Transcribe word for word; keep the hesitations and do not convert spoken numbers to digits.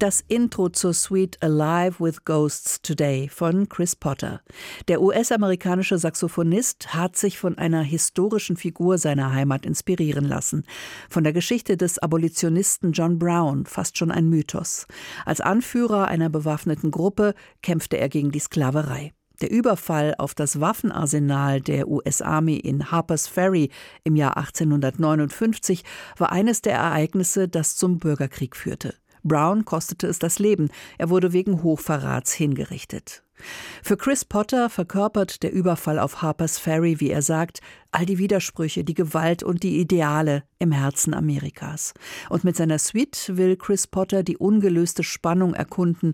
Das Intro zur Suite Alive with Ghosts Today von Chris Potter. Der U S-amerikanische Saxophonist hat sich von einer historischen Figur seiner Heimat inspirieren lassen. Von der Geschichte des Abolitionisten John Brown, fast schon ein Mythos. Als Anführer einer bewaffneten Gruppe kämpfte er gegen die Sklaverei. Der Überfall auf das Waffenarsenal der U S Army in Harpers Ferry im Jahr achtzehnhundertneunundfünfzig war eines der Ereignisse, das zum Bürgerkrieg führte. Brown kostete es das Leben. Er wurde wegen Hochverrats hingerichtet. Für Chris Potter verkörpert der Überfall auf Harpers Ferry, wie er sagt, all die Widersprüche, die Gewalt und die Ideale im Herzen Amerikas. Und mit seiner Suite will Chris Potter die ungelöste Spannung erkunden